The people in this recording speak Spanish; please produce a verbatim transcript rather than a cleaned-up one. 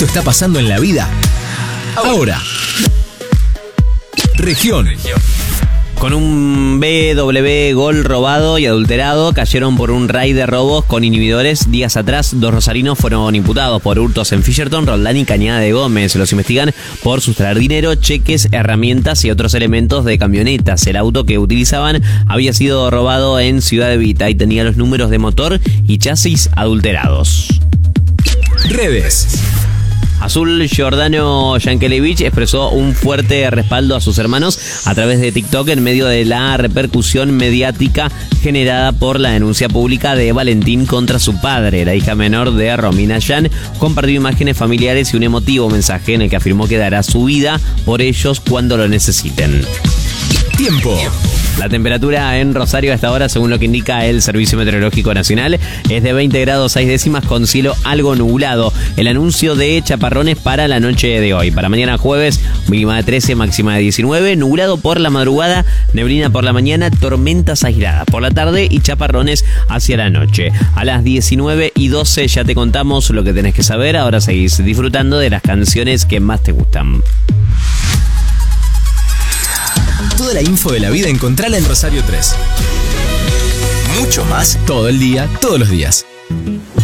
Esto está pasando en la vida ahora. Región. Con un B W Gol robado y adulterado, cayeron por un raid de robos con inhibidores. Días atrás, dos rosarinos fueron imputados por hurtos en Fisherton, Roldán y Cañada de Gómez. Los investigan por sustraer dinero, cheques, herramientas y otros elementos de camionetas. El auto que utilizaban había sido robado en Ciudad Evita y tenía los números de motor y chasis adulterados. Redes. Azul Giordano Yankelevich expresó un fuerte respaldo a sus hermanos a través de TikTok en medio de la repercusión mediática generada por la denuncia pública de Valentín contra su padre. La hija menor de Romina Yan compartió imágenes familiares y un emotivo mensaje en el que afirmó que dará su vida por ellos cuando lo necesiten. Tiempo. La temperatura en Rosario a esta hora, según lo que indica el Servicio Meteorológico Nacional, es de veinte grados seis décimas con cielo algo nublado. El anuncio de chaparrones para la noche de hoy. Para mañana jueves, mínima de trece, máxima de diecinueve, nublado por la madrugada, neblina por la mañana, tormentas aisladas por la tarde y chaparrones hacia la noche. A las diecinueve y doce ya te contamos lo que tenés que saber. Ahora seguís disfrutando de las canciones que más te gustan. Toda la info de la vida encontrala en Rosario tres. Mucho más todo el día, todos los días.